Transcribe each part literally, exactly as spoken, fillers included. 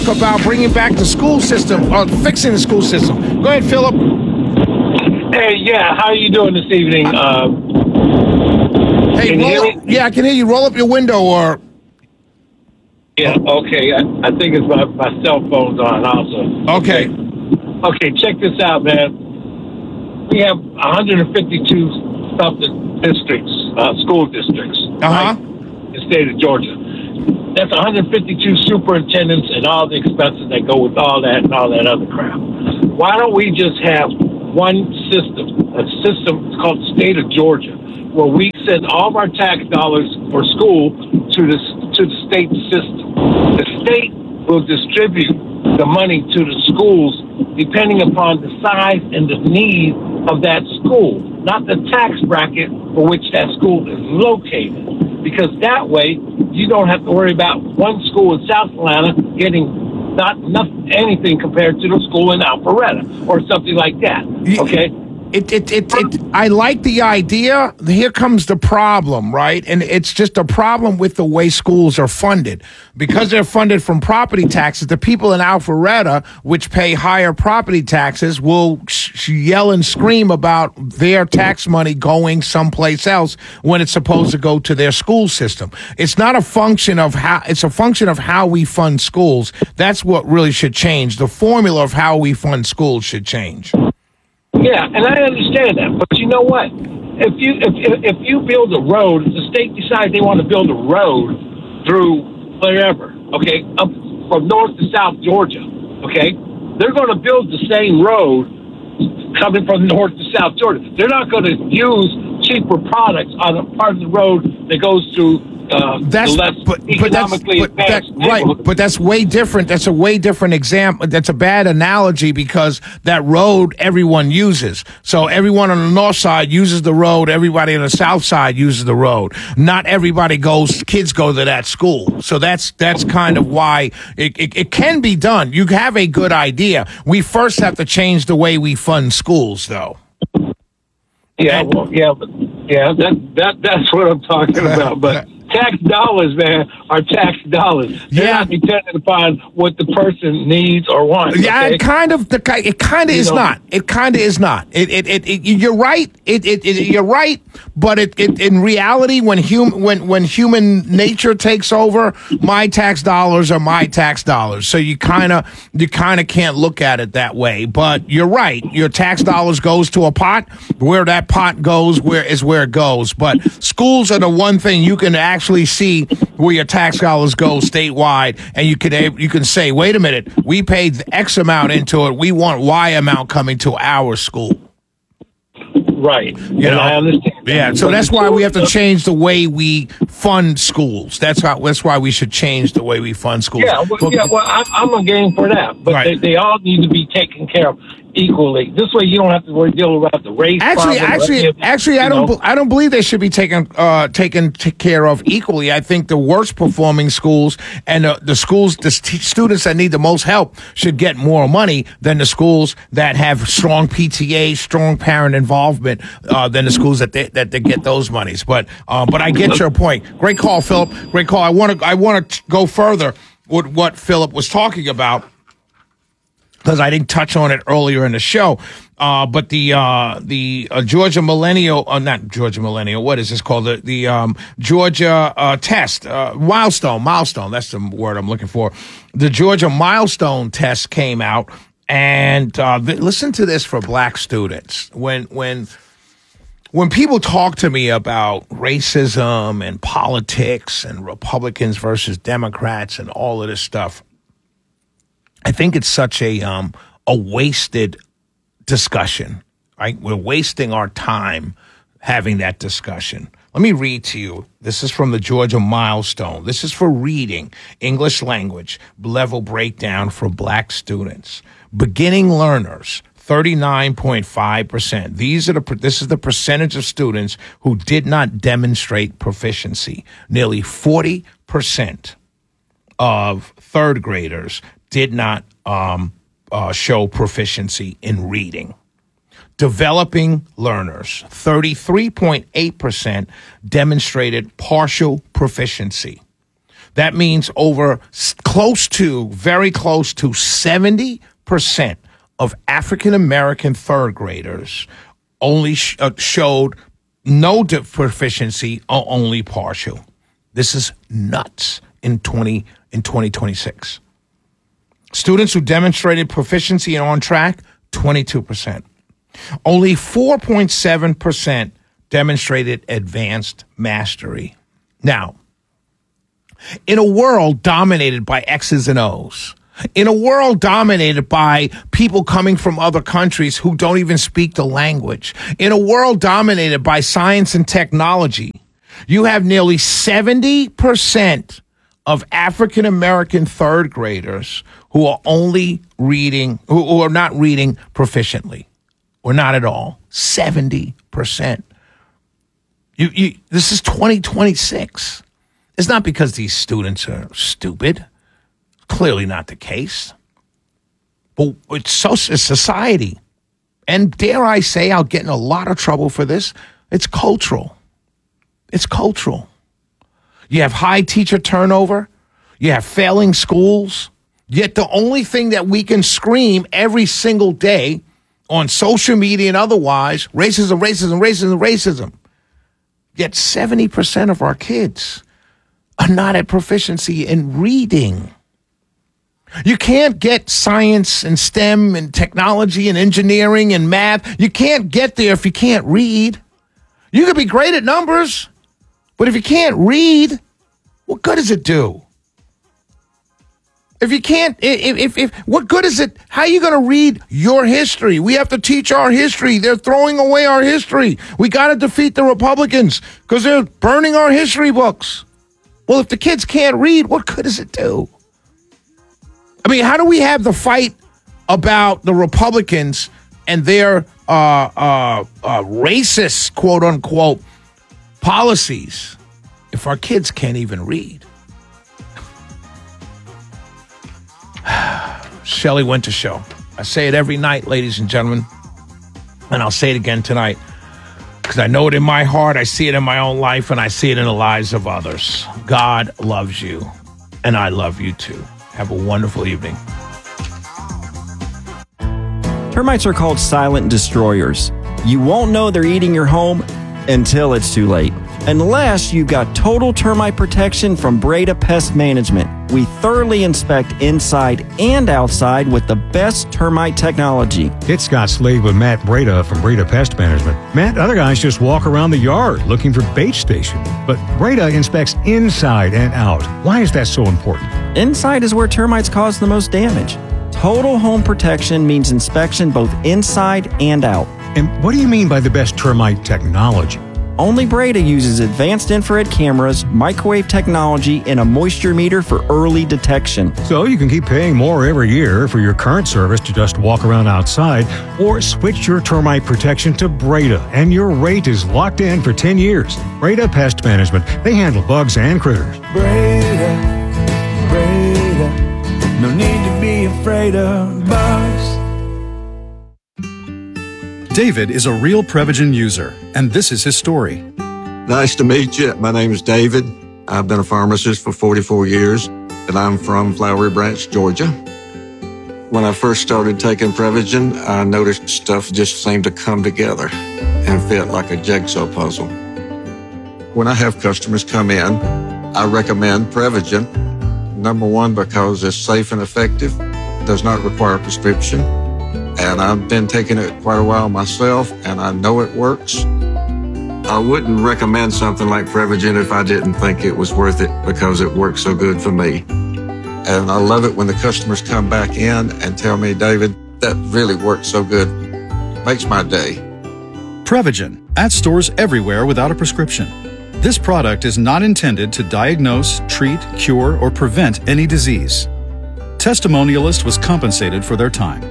About bringing back the school system, or fixing the school system. Go ahead, Philip. Hey, yeah, how are you doing this evening? Uh, hey, can you roll, hear me? Yeah, I can hear you. Roll up your window, or yeah, okay. I, I think it's my, my cell phone's on also. Okay. Okay, check this out, man. We have one hundred fifty-two something districts, uh, school districts, uh huh, right? In the state of Georgia. That's one hundred fifty-two superintendents and all the expenses that go with all that and all that other crap. Why don't we just have one system, a system called the state of Georgia, where we send all of our tax dollars for school to the, to the state system. The state will distribute the money to the schools depending upon the size and the need of that school, not the tax bracket for which that school is located. Because that way, you don't have to worry about one school in South Carolina getting not nothing, anything compared to the school in Alpharetta or something like that. Okay? It, it, it, it, I like the idea. Here comes the problem, right? And it's just a problem with the way schools are funded. Because they're funded from property taxes, the people in Alpharetta, which pay higher property taxes, will sh- yell and scream about their tax money going someplace else when it's supposed to go to their school system. It's not a function of how, it's a function of how we fund schools. That's what really should change. The formula of how we fund schools should change. Yeah, and I understand that, but you know what? If you if if you build a road, if the state decides they want to build a road through wherever, okay, up from north to south Georgia, okay, they're going to build the same road coming from north to south Georgia. They're not going to use cheaper products on a part of the road that goes through. Uh, that's less but, but economically that's but that, right, but that's way different. That's a way different example. That's a bad analogy because that road everyone uses. So everyone on the north side uses the road. Everybody on the south side uses the road. Not everybody goes. Kids go to that school. So that's that's kind of why it, it, it can be done. You have a good idea. We first have to change the way we fund schools, though. Yeah, well, yeah, but yeah, that that that's what I'm talking about, but. Tax dollars, man, are tax dollars. They're yeah. not dependent upon what the person needs or wants. Yeah, okay? it kind of the it kind of is know, not. It kind of is not. It it, it it you're right. It it, it you're right. But it, it in reality, when hum when when human nature takes over, my tax dollars are my tax dollars. So you kind of you kind of can't look at it that way. But you're right. Your tax dollars goes to a pot. Where that pot goes, where is where it goes. But schools are the one thing you can actually. Actually see where your tax dollars go statewide, and you can you can say, wait a minute, we paid X amount into it, we want Y amount coming to our school. Right. You and know, I understand. Yeah. So that's why we have to change the way we fund schools. That's how. That's why we should change the way we fund schools. Yeah. Well, yeah, well I'm, I'm a game for that, but right. they, they all need to be taken care of equally. This way, you don't have to worry dealing with the race. Actually, problem, actually, or, actually, I don't. Know. I don't believe they should be taken uh, taken t- care of equally. I think the worst performing schools and uh, the schools, the st- students that need the most help, should get more money than the schools that have strong P T A, strong parent involvement, uh, than the schools that they, that they get those monies. But uh, but I get your point. Great call, Philip. Great call. I want to I want to go further with what Philip was talking about, because I didn't touch on it earlier in the show. Uh, but the uh, the uh, Georgia Millennial, uh, not Georgia Millennial, what is this called? The, the um, Georgia uh, test, uh, milestone, milestone, that's the word I'm looking for. The Georgia milestone test came out, and uh, th- listen to this for black students. When, when, when people talk to me about racism and politics and Republicans versus Democrats and all of this stuff, I think it's such a um, a wasted discussion, right? We're wasting our time having that discussion. Let me read to you. This is from the Georgia Milestone. This is for reading, English language, level breakdown for black students. Beginning learners, thirty-nine point five percent. These are the, this is the percentage of students who did not demonstrate proficiency. Nearly forty percent of third graders did not um, uh, show proficiency in reading. Developing learners, thirty-three point eight percent demonstrated partial proficiency. That means over s- close to, very close to seventy percent of African American third graders only sh- uh, showed no de- proficiency or only partial. This is nuts in twenty in twenty twenty-six. Students who demonstrated proficiency and on track, twenty-two percent. Only four point seven percent demonstrated advanced mastery. Now, in a world dominated by X's and O's, in a world dominated by people coming from other countries who don't even speak the language, in a world dominated by science and technology, you have nearly seventy percent of African American third graders who are only reading, who, who are not reading proficiently, or not at all. seventy percent. You, you, this is twenty twenty-six. It's not because these students are stupid. Clearly not the case. But it's, so, it's society. And dare I say, I'll get in a lot of trouble for this. It's cultural. It's cultural. You have high teacher turnover. You have failing schools. Yet the only thing that we can scream every single day on social media and otherwise, racism, racism, racism, racism. Yet seventy percent of our kids are not at proficiency in reading. You can't get science and STEM and technology and engineering and math. You can't get there if you can't read. You could be great at numbers, but if you can't read, what good does it do? If you can't, if, if, if, what good is it? How are you going to read your history? We have to teach our history. They're throwing away our history. We got to defeat the Republicans because they're burning our history books. Well, if the kids can't read, what good does it do? I mean, how do we have the fight about the Republicans and their uh, uh, uh, racist, quote unquote, policies if our kids can't even read? Shelley Winter Show. I say it every night, ladies and gentlemen, and I'll say it again tonight because I know it in my heart, I see it in my own life, and I see it in the lives of others. God loves you, and I love you too. Have a wonderful evening. Termites are called silent destroyers. You won't know they're eating your home until it's too late. Unless you've got total termite protection from Breda Pest Management. We thoroughly inspect inside and outside with the best termite technology. It's Scott Slade with Matt Breda from Breda Pest Management. Matt, other guys just walk around the yard looking for bait stations. But Breda inspects inside and out. Why is that so important? Inside is where termites cause the most damage. Total home protection means inspection both inside and out. And what do you mean by the best termite technology? Only Breda uses advanced infrared cameras, microwave technology, and a moisture meter for early detection. So you can keep paying more every year for your current service to just walk around outside, or switch your termite protection to Breda, and your rate is locked in for ten years. Breda Pest Management. They handle bugs and critters. Breda, Breda, no need to be afraid of bugs. David is a real Prevagen user, and this is his story. Nice to meet you. My name is David. I've been a pharmacist for forty-four years, and I'm from Flowery Branch, Georgia. When I first started taking Prevagen, I noticed stuff just seemed to come together and fit like a jigsaw puzzle. When I have customers come in, I recommend Prevagen. Number one, because it's safe and effective, does not require a prescription. And I've been taking it quite a while myself, and I know it works. I wouldn't recommend something like Prevagen if I didn't think it was worth it because it works so good for me. And I love it when the customers come back in and tell me, David, that really works so good. Makes my day. Prevagen, at stores everywhere without a prescription. This product is not intended to diagnose, treat, cure, or prevent any disease. Testimonialist was compensated for their time.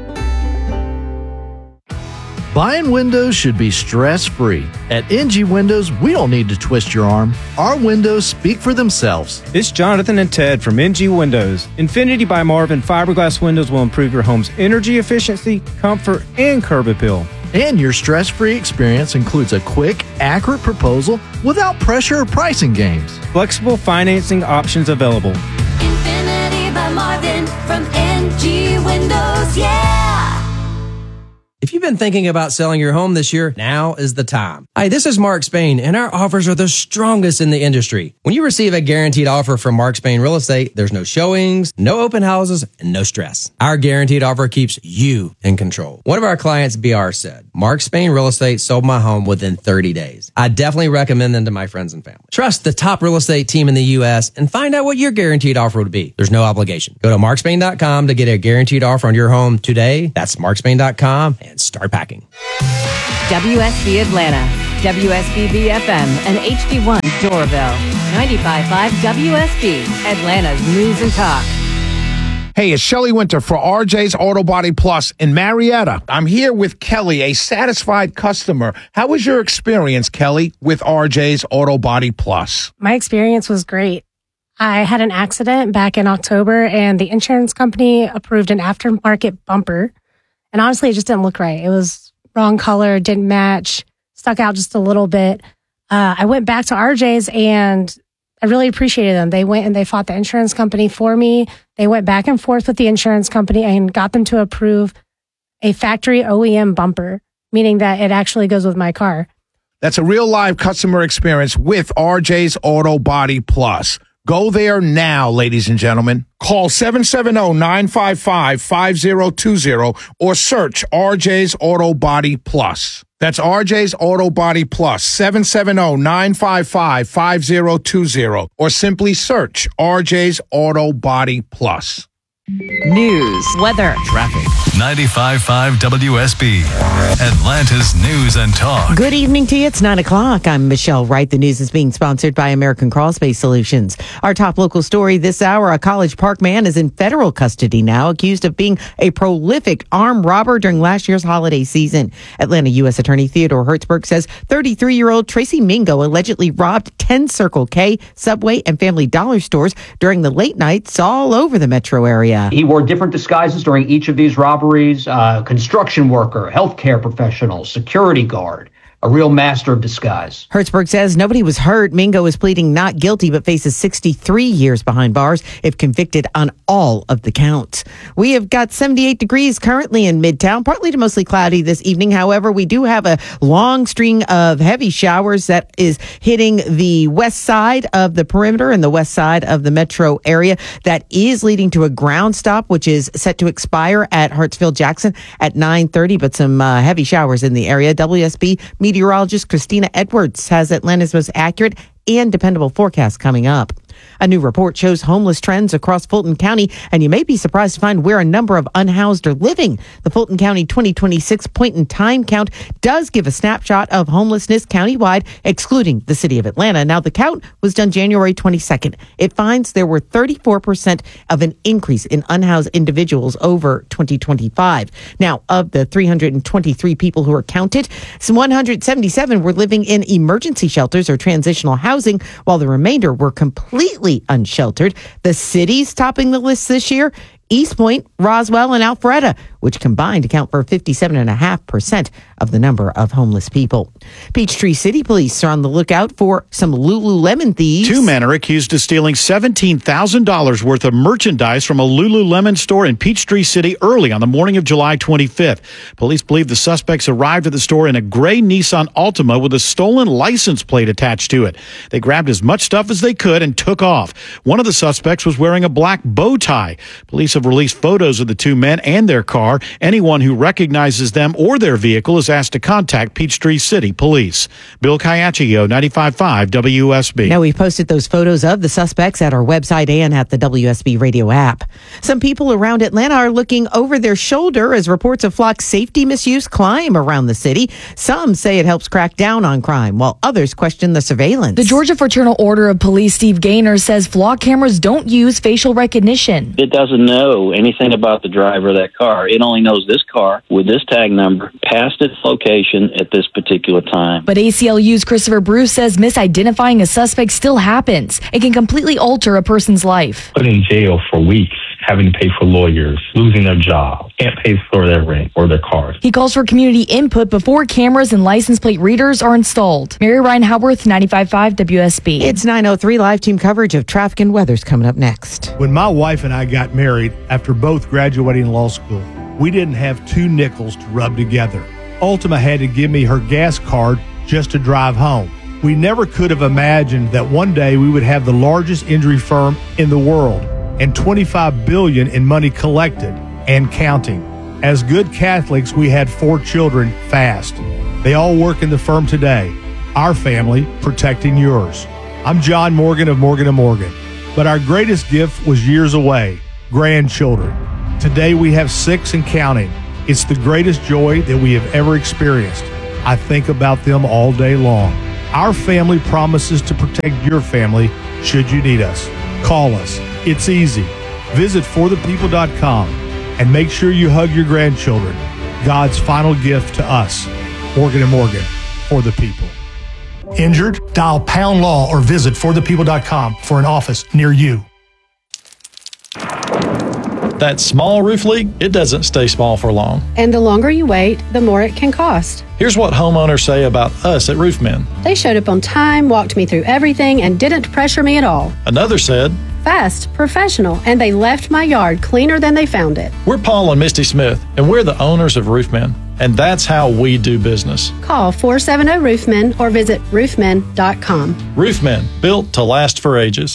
Buying windows should be stress-free. At N G Windows, we don't need to twist your arm. Our windows speak for themselves. It's Jonathan and Ted from N G Windows. Infinity by Marvin fiberglass windows will improve your home's energy efficiency, comfort, and curb appeal. And your stress-free experience includes a quick, accurate proposal without pressure or pricing games. Flexible financing options available. Infinity by Marvin from M G Windows, yeah! If you've been thinking about selling your home this year, now is the time. Hi, this is Mark Spain, and our offers are the strongest in the industry. When you receive a guaranteed offer from Mark Spain Real Estate, there's no showings, no open houses, and no stress. Our guaranteed offer keeps you in control. One of our clients, B R, said, Mark Spain Real Estate sold my home within thirty days. I definitely recommend them to my friends and family. Trust the top real estate team in the U S and find out what your guaranteed offer would be. There's no obligation. Go to mark spain dot com to get a guaranteed offer on your home today. That's mark spain dot com and start packing. W S B Atlanta, W S B B F M, and H D one Doraville. ninety-five point five W S B, Atlanta's news and talk. Hey, it's Shelley Winter for R J's Auto Body Plus in Marietta. I'm here with Kelly, a satisfied customer. How was your experience, Kelly, with R J's Auto Body Plus? My experience was great. I had an accident back in October, and the insurance company approved an aftermarket bumper. And honestly, it just didn't look right. It was wrong color, didn't match, stuck out just a little bit. Uh, I went back to R J's and I really appreciated them. They went and they fought the insurance company for me. They went back and forth with the insurance company and got them to approve a factory O E M bumper, meaning that it actually goes with my car. That's a real live customer experience with R J's Auto Body Plus. Go there now, ladies and gentlemen. Call seven seven zero, nine five five, five zero two zero or search R J's Auto Body Plus. That's R J's Auto Body Plus, seven seven zero, nine five five, five zero two zero or simply search R J's Auto Body Plus. News, weather, traffic. ninety-five point five W S B, Atlanta's news and talk. Good evening to you. It's nine o'clock. I'm Michelle Wright. The news is being sponsored by American Crawl Space Solutions. Our top local story this hour, a College Park man is in federal custody now, accused of being a prolific armed robber during last year's holiday season. Atlanta U S Attorney Theodore Hertzberg says thirty-three-year-old Tracy Mingo allegedly robbed ten Circle K, Subway, and Family Dollar stores during the late nights all over the metro area. He wore different disguises during each of these robberies, uh, construction worker, healthcare professional, security guard. A real master of disguise. Hertzberg says nobody was hurt. Mingo is pleading not guilty, but faces sixty-three years behind bars if convicted on all of the counts. We have got seventy-eight degrees currently in Midtown, partly to mostly cloudy this evening. However, we do have a long string of heavy showers that is hitting the west side of the perimeter and the west side of the metro area. That is leading to a ground stop, which is set to expire at Hartsfield Jackson at nine thirty, but some uh, heavy showers in the area. W S B meteorologist Christina Edwards has Atlanta's most accurate and dependable forecast coming up. A new report shows homeless trends across Fulton County, and you may be surprised to find where a number of unhoused are living. The Fulton County twenty twenty-six point-in-time count does give a snapshot of homelessness countywide, excluding the city of Atlanta. Now, the count was done January twenty-second. It finds there were thirty-four percent of an increase in unhoused individuals over twenty twenty-five. Now, of the three hundred twenty-three people who were counted, some one hundred seventy-seven were living in emergency shelters or transitional housing, while the remainder were completely unsheltered. The cities topping the list this year: East Point, Roswell, and Alpharetta, which combined account for fifty-seven point five percent of the number of homeless people. Peachtree City Police are on the lookout for some Lululemon thieves. Two men are accused of stealing seventeen thousand dollars worth of merchandise from a Lululemon store in Peachtree City early on the morning of July twenty-fifth. Police believe the suspects arrived at the store in a gray Nissan Altima with a stolen license plate attached to it. They grabbed as much stuff as they could and took off. One of the suspects was wearing a black bow tie. Police have released photos of the two men and their car. Anyone who recognizes them or their vehicle is asked to contact Peachtree City Police. Bill Caiaccio, ninety-five point five W S B. Now, we've posted those photos of the suspects at our website and at the W S B radio app. Some people around Atlanta are looking over their shoulder as reports of flock safety misuse climb around the city. Some say it helps crack down on crime, while others question the surveillance. The Georgia Fraternal Order of Police, Steve Gaynor, says flock cameras don't use facial recognition. It doesn't know anything about the driver of that car. It only knows this car with this tag number past its location at this particular time. But A C L U's Christopher Bruce says misidentifying a suspect still happens. It can completely alter a person's life. Put in jail for weeks, having to pay for lawyers, losing their job, can't pay for their rent or their cars. He calls for community input before cameras and license plate readers are installed. Mary Ryan Howarth, ninety-five point five W S B. It's nine oh three. Live team coverage of traffic and weather's coming up next. When my wife and I got married after both graduating law school, we didn't have two nickels to rub together. Ultima had to give me her gas card just to drive home. We never could have imagined that one day we would have the largest injury firm in the world and twenty-five billion dollars in money collected and counting. As good Catholics, we had four children fast. They all work in the firm today. Our family protecting yours. I'm John Morgan of Morgan and Morgan, but our greatest gift was years away, grandchildren. Today we have six and counting. It's the greatest joy that we have ever experienced. I think about them all day long. Our family promises to protect your family should you need us. Call us. It's easy. Visit for the people dot com and make sure you hug your grandchildren. God's final gift to us. Morgan and Morgan, for the people. Injured? Dial pound law or visit for the people dot com for an office near you. That small roof leak, it doesn't stay small for long. And the longer you wait, the more it can cost. Here's what homeowners say about us at Roofmen. They showed up on time, walked me through everything, and didn't pressure me at all. Another said, fast, professional, and they left my yard cleaner than they found it. We're Paul and Misty Smith, and we're the owners of Roofmen, and that's how we do business. Call four seven zero Roofmen or visit roofmen dot com. Roofmen, built to last for ages.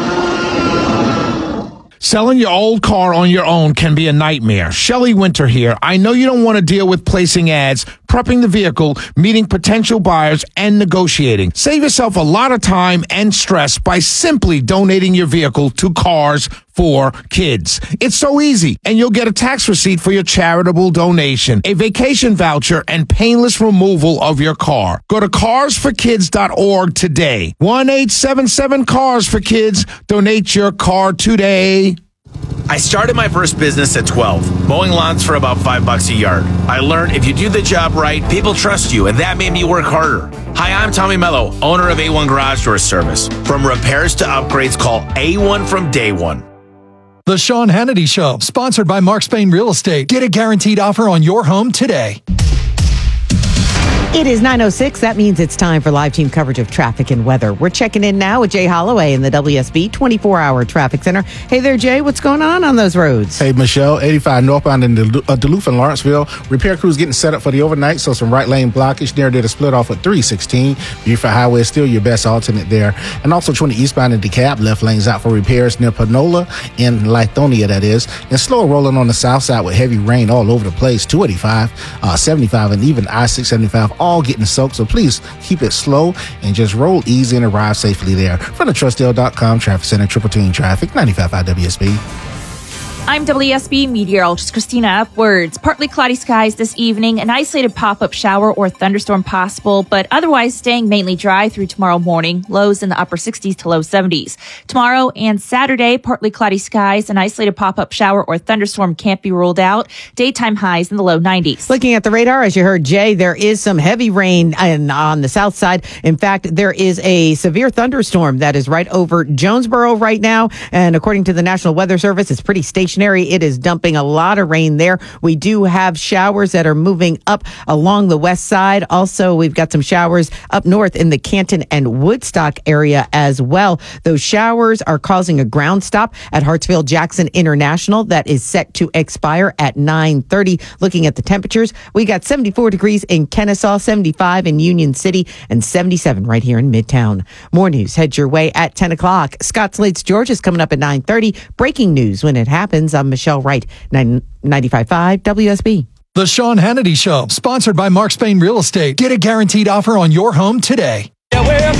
Selling your old car on your own can be a nightmare. Shelley Winter here. I know you don't want to deal with placing ads, prepping the vehicle, meeting potential buyers, and negotiating. Save yourself a lot of time and stress by simply donating your vehicle to Cars for Kids. It's so easy, and you'll get a tax receipt for your charitable donation, a vacation voucher, and painless removal of your car. Go to cars for kids dot org today. one eight seven seven cars for kids. Donate your car today. I started my first business at twelve, mowing lawns for about five bucks a yard. I learned if you do the job right, people trust you, and that made me work harder. Hi, I'm Tommy Mello, owner of A one Garage Door Service. From repairs to upgrades, call A one from day one. The Sean Hannity Show, sponsored by Mark Spain Real Estate. Get a guaranteed offer on your home today. It is nine oh six. That means it's time for live team coverage of traffic and weather. We're checking in now with Jay Holloway in the W S B twenty-four hour Traffic Center. Hey there, Jay. What's going on on those roads? Hey, Michelle. eighty-five northbound in Delu- uh, Duluth and Lawrenceville. Repair crews getting set up for the overnight, so some right lane blockage there. Did a split off at three sixteen. Buford Highway is still your best alternate there. And also twenty eastbound in DeKalb. Left lanes out for repairs near Panola in Lithonia, that is. And slow rolling on the south side with heavy rain all over the place. two eighty-five, uh, seventy-five, and even I six seventy-five all getting soaked. So please keep it slow and just roll easy and arrive safely there. From the Trustdale dot com Traffic Center, Triple Team Traffic, ninety-five point five W S B. I'm W S B meteorologist Christina Upwards. Partly cloudy skies this evening, an isolated pop-up shower or thunderstorm possible, but otherwise staying mainly dry through tomorrow morning. Lows in the upper sixties to low seventies. Tomorrow and Saturday, partly cloudy skies, an isolated pop-up shower or thunderstorm can't be ruled out. Daytime highs in the low nineties. Looking at the radar, as you heard Jay, there is some heavy rain in, on the south side. In fact, there is a severe thunderstorm that is right over Jonesboro right now. And according to the National Weather Service, it's pretty stationary. It is dumping a lot of rain there. We do have showers that are moving up along the west side. Also, we've got some showers up north in the Canton and Woodstock area as well. Those showers are causing a ground stop at Hartsfield Jackson International that is set to expire at nine thirty. Looking at the temperatures, we got seventy-four degrees in Kennesaw, seventy-five in Union City, and seventy-seven right here in Midtown. More news heads your way at ten o'clock. Scott Slate's George is coming up at nine thirty. Breaking news when it happens. I'm Michelle Wright, ninety-five point five W S B. The Sean Hannity Show, sponsored by Mark Spain Real Estate. Get a guaranteed offer on your home today. Yeah, we're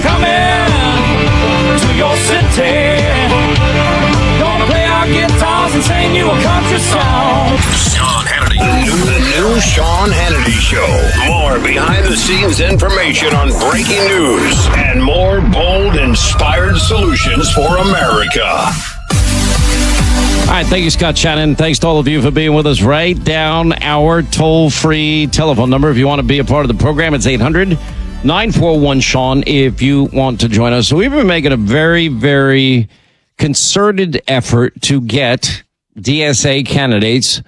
coming to your city. Gonna play our guitars and sing you a country song. Sean Hannity. The new Sean Hannity Show. More behind-the-scenes information on breaking news and more bold, inspired solutions for America. All right, thank you, Scott Shannon. Thanks to all of you for being with us. Write down our toll-free telephone number if you want to be a part of the program. It's eight hundred nine four one Sean if you want to join us. So we've been making a very, very concerted effort to get D S A candidates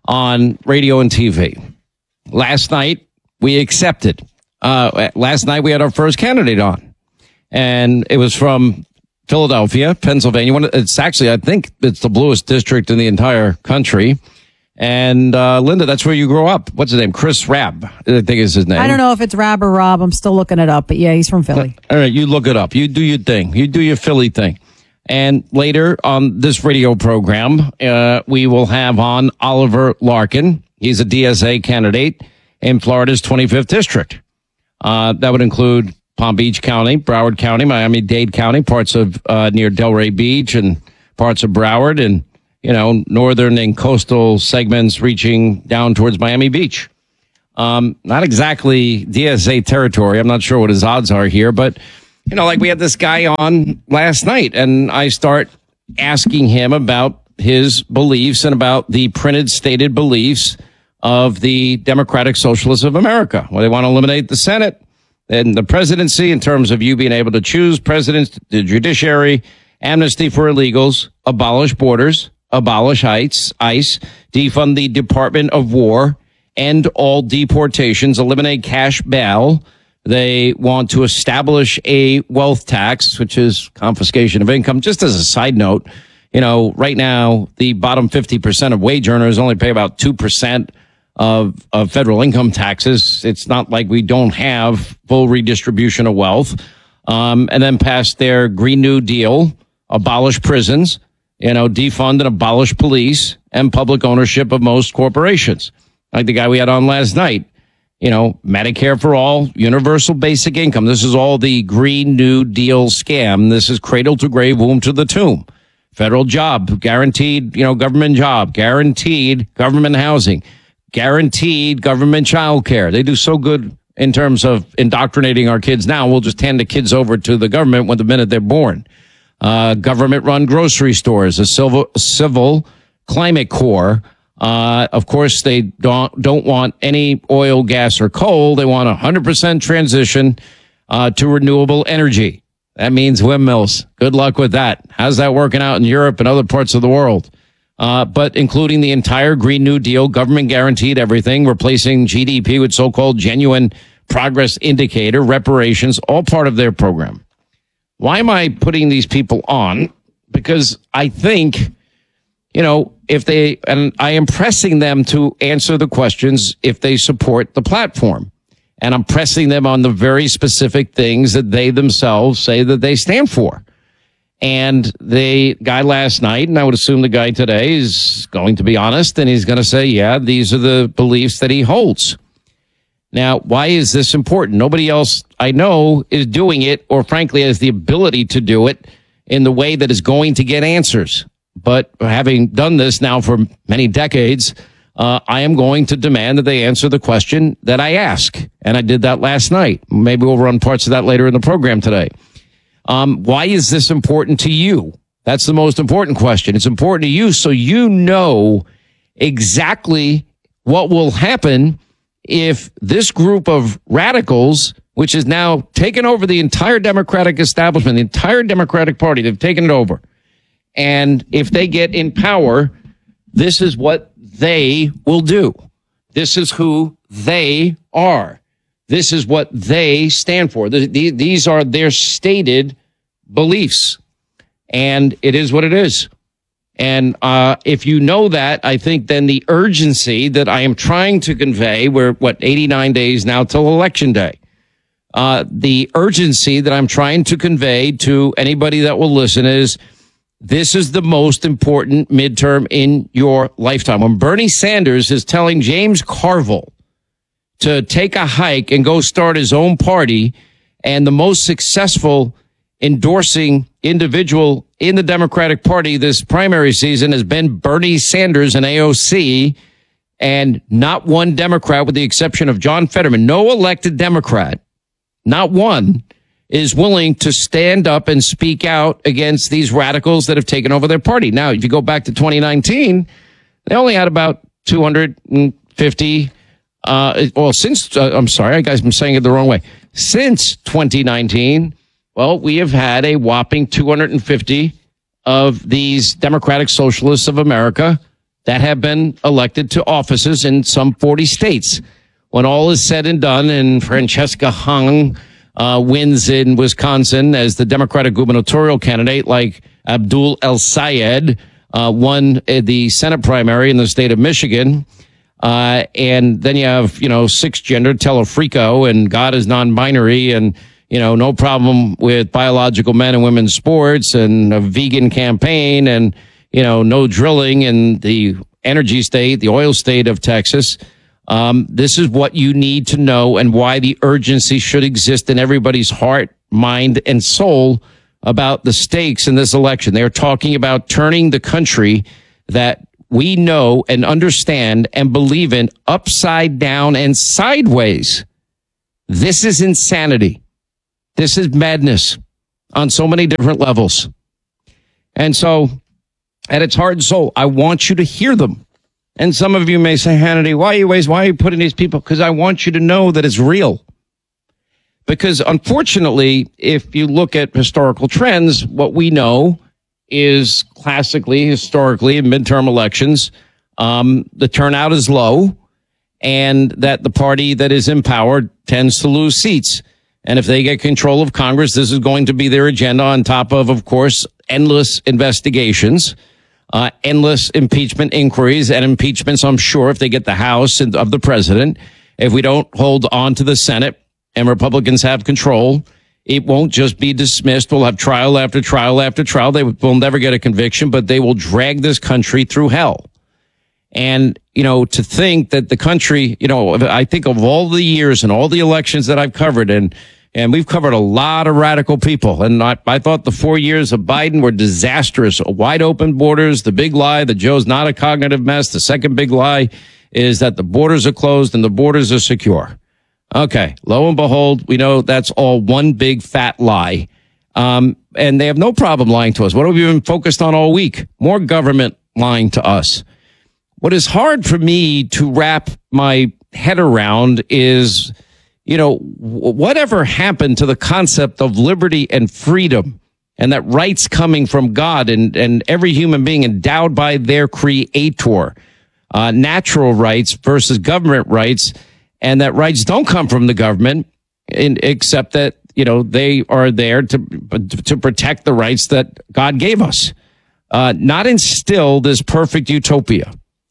on radio and T V. Last night, we accepted. Uh, last night, we had our first candidate on, and it was from Philadelphia, Pennsylvania. It's actually, I think, it's the bluest district in the entire country. And uh, Linda, that's where you grew up. What's his name? Chris Rabb, I think is his name. I don't know if it's Rab or Rob. I'm still looking it up, but yeah, he's from Philly. All right, you look it up. You do your thing. You do your Philly thing. And later on this radio program, uh, we will have on Oliver Larkin. He's a D S A candidate in Florida's twenty-fifth district. Uh, that would include Palm Beach County, Broward County, Miami-Dade County, parts of uh, near Delray Beach and parts of Broward, and, you know, northern and coastal segments reaching down towards Miami Beach. Um, not exactly D S A territory. I'm not sure what his odds are here, but, you know, like we had this guy on last night, and I start asking him about his beliefs and about the printed stated beliefs of the Democratic Socialists of America. Well, they want to eliminate the Senate and the presidency in terms of you being able to choose presidents, the judiciary, amnesty for illegals, abolish borders, abolish ICE, ICE, defund the Department of War, end all deportations, eliminate cash bail. They want to establish a wealth tax, which is confiscation of income. Just as a side note, you know, right now, the bottom fifty percent of wage earners only pay about two percent of, of federal income taxes. It's not like we don't have full redistribution of wealth. Um, and then pass their Green New Deal, abolish prisons, you know, defund and abolish police and public ownership of most corporations. Like the guy we had on last night, you know, Medicare for all, universal basic income. This is all the Green New Deal scam. This is cradle to grave, womb to the tomb. Federal job, guaranteed, you know, government job, guaranteed government housing, guaranteed government child care. They do so good in terms of indoctrinating our kids now. We'll just hand the kids over to the government when the minute they're born. Uh, government-run grocery stores, a civil, civil climate corps. Uh, of course, they don't, don't want any oil, gas, or coal. They want a one hundred percent transition uh, to renewable energy. That means windmills. Good luck with that. How's that working out in Europe and other parts of the world? Uh, but including the entire Green New Deal, government guaranteed everything, replacing G D P with so-called genuine progress indicator, reparations, all part of their program. Why am I putting these people on? Because I think, you know, if they, and I am pressing them to answer the questions if they support the platform. And I'm pressing them on the very specific things that they themselves say that they stand for. And the guy last night, and I would assume the guy today, is going to be honest, and he's going to say, yeah, these are the beliefs that he holds. Now, why is this important? Nobody else I know is doing it, or frankly has the ability to do it in the way that is going to get answers. But having done this now for many decades, uh, I am going to demand that they answer the question that I ask. And I did that last night. Maybe we'll run parts of that later in the program today. Um, why is this important to you? That's the most important question. It's important to you so you know exactly what will happen if this group of radicals, which has now taken over the entire Democratic establishment, the entire Democratic Party, they've taken it over. And if they get in power, this is what they will do. This is who they are. This is what they stand for. These are their stated beliefs. And it is what it is. And uh, if you know that, I think then the urgency that I am trying to convey, we're, what, eighty-nine days now till Election Day. Uh, the urgency that I'm trying to convey to anybody that will listen is this is the most important midterm in your lifetime. When Bernie Sanders is telling James Carville to take a hike and go start his own party, and the most successful endorsing individual in the Democratic Party this primary season has been Bernie Sanders and A O C, and not one Democrat, with the exception of John Fetterman, no elected Democrat, not one, is willing to stand up and speak out against these radicals that have taken over their party. Now, if you go back to twenty nineteen, they only had about two hundred fifty Uh, well, since, uh, I'm sorry, I guys, I'm saying it the wrong way. Since twenty nineteen, well, we have had a whopping two hundred fifty of these Democratic Socialists of America that have been elected to offices in some forty states. When all is said and done, and Francesca Hung uh, wins in Wisconsin as the Democratic gubernatorial candidate, like Abdul El Sayed uh, won the Senate primary in the state of Michigan. Uh, and then you have, you know, six-gender Telefrico and God is non-binary and, you know, no problem with biological men and women's sports and a vegan campaign and, you know, no drilling in the energy state, the oil state of Texas. Um, this is what you need to know and why the urgency should exist in everybody's heart, mind, and soul about the stakes in this election. They're talking about turning the country that we know and understand and believe in upside down and sideways. This is insanity. This is madness on so many different levels. And so, at its heart and soul, I want you to hear them. And some of you may say, Hannity, why are you ways? Why are you putting these people? Because I want you to know that it's real. Because unfortunately, if you look at historical trends, what we know is classically, historically, in midterm elections, um, the turnout is low and that the party that is in power tends to lose seats. And if they get control of Congress, this is going to be their agenda on top of, of course, endless investigations. Uh, endless impeachment inquiries and impeachments, I'm sure, if they get the House and of the president. If we don't hold on to the Senate and Republicans have control, it won't just be dismissed. We'll have trial after trial after trial. They will never get a conviction, but they will drag this country through hell. And, you know, to think that the country, you know, I think of all the years and all the elections that I've covered, and And we've covered a lot of radical people. And I, I thought the four years of Biden were disastrous. Wide open borders, the big lie that Joe's not a cognitive mess. The second big lie is that the borders are closed and the borders are secure. Okay, lo and behold, we know that's all one big fat lie. Um, and they have no problem lying to us. What have we been focused on all week? More government lying to us. What is hard for me to wrap my head around is, you know, whatever happened to the concept of liberty and freedom and that rights coming from God and, and every human being endowed by their creator, uh, natural rights versus government rights, and that rights don't come from the government in, except that, you know, they are there to, to protect the rights that God gave us, uh, not instill this perfect utopia.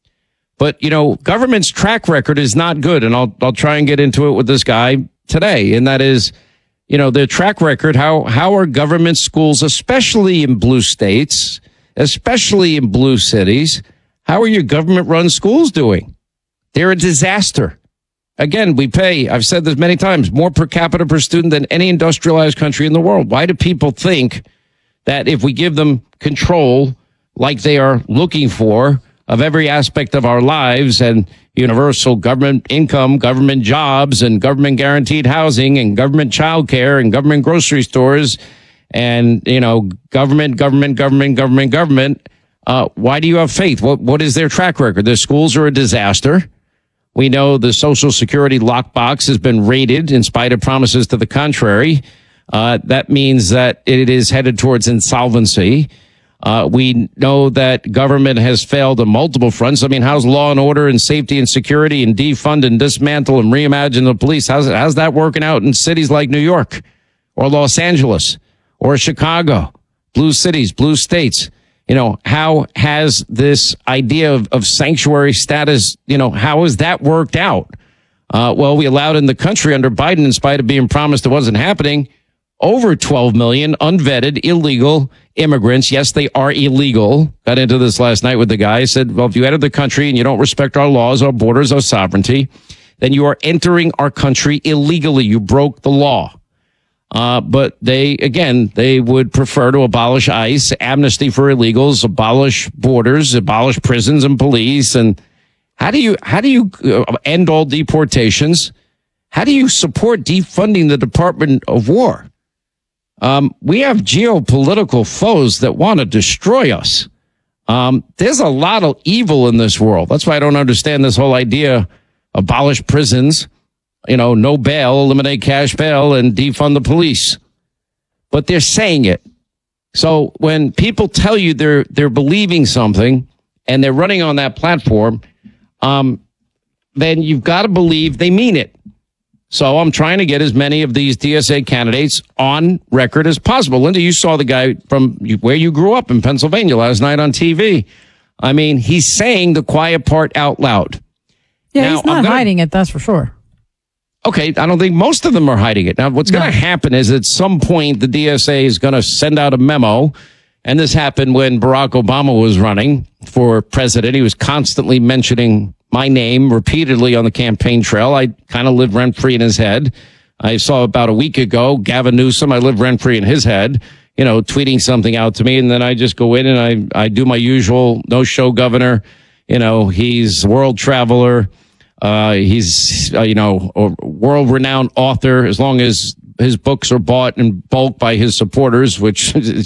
But, you know, government's track record is not good. And I'll, I'll try and get into it with this guy today. And that is, you know, their track record. How, how are government schools, especially in blue states, especially in blue cities, how are your government run schools doing? They're a disaster. Again, we pay, I've said this many times, more per capita per student than any industrialized country in the world. Why do people think that if we give them control like they are looking for, of every aspect of our lives and universal government income, government jobs and government guaranteed housing and government childcare and government grocery stores and, you know, government, government, government, government, government. Uh, why do you have faith? What, what is their track record? Their schools are a disaster. We know the Social Security lockbox has been raided in spite of promises to the contrary. Uh, that means that it is headed towards insolvency. Uh, we know that government has failed on multiple fronts. I mean, how's law and order and safety and security and defund and dismantle and reimagine the police? How's, how's that working out in cities like New York or Los Angeles or Chicago, blue cities, blue states? You know, how has this idea of, of sanctuary status, you know, how has that worked out? Uh, well, we allowed in the country under Biden, in spite of being promised it wasn't happening, over twelve million unvetted illegal immigrants. Yes, they are illegal. Got into this last night with the guy. He said, well, if you enter the country and you don't respect our laws, our borders, our sovereignty, then you are entering our country illegally. You broke the law. Uh, but they, again, they would prefer to abolish ICE, amnesty for illegals, abolish borders, abolish prisons and police. And how do you, how do you end all deportations? How do you support defunding the Department of War? Um, we have geopolitical foes that want to destroy us. Um, there's a lot of evil in this world. That's why I don't understand this whole idea, abolish prisons, you know, no bail, eliminate cash bail, and defund the police. But they're saying it. So when people tell you they're they're believing something and they're running on that platform, um, then you've got to believe they mean it. So I'm trying to get as many of these D S A candidates on record as possible. Linda, you saw the guy from where you grew up in Pennsylvania last night on T V. I mean, he's saying the quiet part out loud. Yeah, now, he's not gonna, hiding it, that's for sure. Okay, I don't think most of them are hiding it. Now, what's No. going to happen is at some point the D S A is going to send out a memo, and this happened when Barack Obama was running for president. He was constantly mentioning my name repeatedly on the campaign trail. I kind of lived rent-free in his head. I saw about a week ago, Gavin Newsom, I lived rent-free in his head, you know, tweeting something out to me, and then I just go in and I, I do my usual no-show governor. You know, he's a world traveler. Uh, he's, uh, you know, a world-renowned author, as long as his books are bought in bulk by his supporters, which